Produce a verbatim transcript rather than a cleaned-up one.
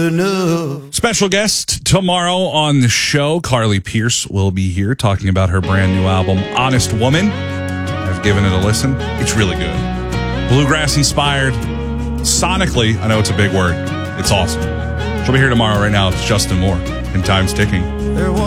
enough. Special guest tomorrow on the show, Carly Pearce will be here talking about her brand new album, Honest Woman. I've given it a listen. It's really good. Bluegrass inspired. Sonically, I know it's a big word. It's awesome. She'll be here tomorrow. Right now, it's Justin Moore and Time's Ticking.